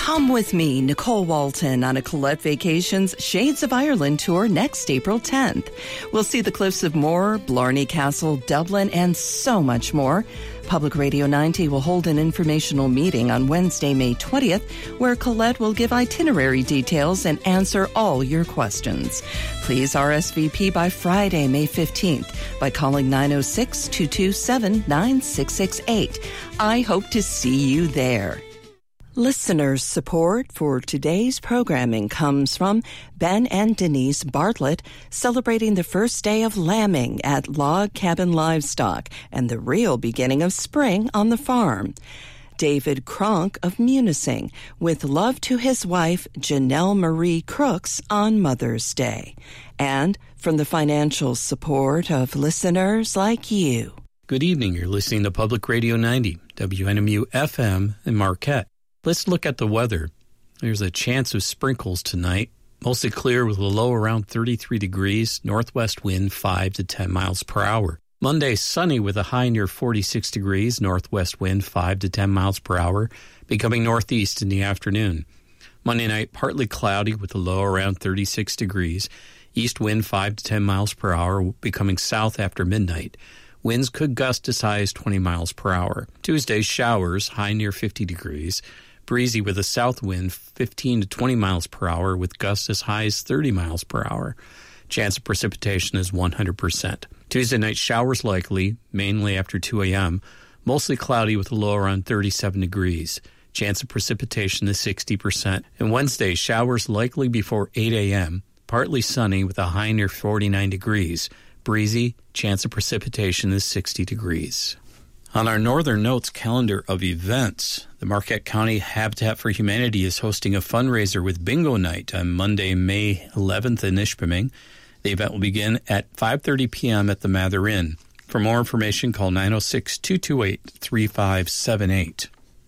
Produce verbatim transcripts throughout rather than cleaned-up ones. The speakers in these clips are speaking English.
Come with me, Nicole Walton, on a Colette Vacations Shades of Ireland tour next April tenth. We'll see the cliffs of Moher, Blarney Castle, Dublin, and so much more. Public Radio ninety will hold an informational meeting on Wednesday, May twentieth, where Colette will give itinerary details and answer all your questions. Please R S V P by Friday, May fifteenth, by calling nine oh six, two two seven, nine six six eight. I hope to see you there. Listeners' support for today's programming comes from Ben and Denise Bartlett, celebrating the first day of lambing at Log Cabin Livestock and the real beginning of spring on the farm. David Kronk of Munising, with love to his wife, Janelle Marie Crooks, on Mother's Day. And from the financial support of listeners like you. Good evening. You're listening to Public Radio ninety, W N M U F M in Marquette. Let's look at the weather. There's a chance of sprinkles tonight. Mostly clear with a low around thirty-three degrees, northwest wind five to ten miles per hour. Monday, sunny with a high near forty-six degrees, northwest wind five to ten miles per hour, becoming northeast in the afternoon. Monday night, partly cloudy with a low around thirty-six degrees, east wind five to ten miles per hour, becoming south after midnight. Winds could gust as high as twenty miles per hour. Tuesday, showers, high near fifty degrees. Breezy with a south wind fifteen to twenty miles per hour with gusts as high as thirty miles per hour. Chance of precipitation is one hundred percent. Tuesday night, showers likely, mainly after two a.m. Mostly cloudy with a low around thirty-seven degrees. Chance of precipitation is sixty percent. And Wednesday, showers likely before eight a.m. Partly sunny with a high near forty-nine degrees. Breezy, chance of precipitation is sixty degrees. On our Northern Notes calendar of events, the Marquette County Habitat for Humanity is hosting a fundraiser with Bingo Night on Monday, May eleventh in Ishpeming. The event will begin at five thirty p.m. at the Mather Inn. For more information, call nine oh six, two two eight, three five seven eight.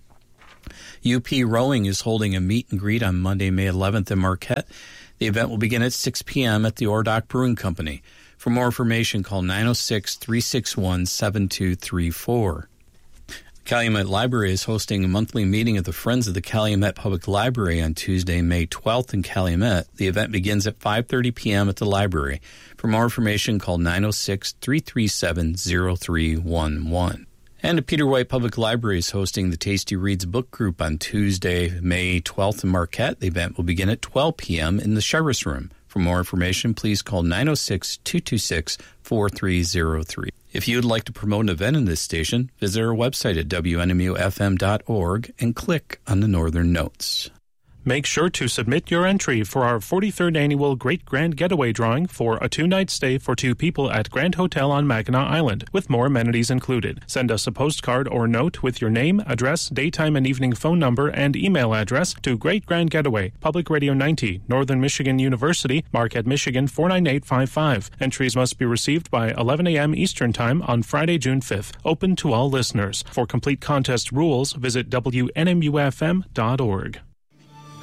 U P Rowing is holding a meet and greet on Monday, May eleventh in Marquette. The event will begin at six p.m. at the Ordock Brewing Company. For more information, call nine oh six, three six one, seven two three four. Calumet Library is hosting a monthly meeting of the Friends of the Calumet Public Library on Tuesday, May twelfth in Calumet. The event begins at five thirty p.m. at the library. For more information, call nine oh six, three three seven, oh three one one. And the Peter White Public Library is hosting the Tasty Reads Book Group on Tuesday, May twelfth in Marquette. The event will begin at twelve p.m. in the Sherris Room. For more information, please call nine oh six, two two six, four three oh three. If you would like to promote an event in this station, visit our website at W N M U F M dot org and click on the Northern Notes. Make sure to submit your entry for our forty-third Annual Great Grand Getaway Drawing for a two-night stay for two people at Grand Hotel on Mackinac Island, with more amenities included. Send us a postcard or note with your name, address, daytime and evening phone number, and email address to Great Grand Getaway, Public Radio ninety, Northern Michigan University, Marquette, Michigan four nine eight five five. Entries must be received by eleven a.m. Eastern Time on Friday, June fifth. Open to all listeners. For complete contest rules, visit W N M U F M dot org.